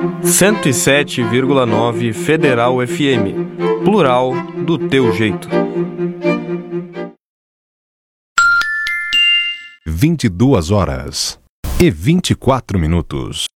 107,9 Federal FM. Plural do teu jeito. 22h24.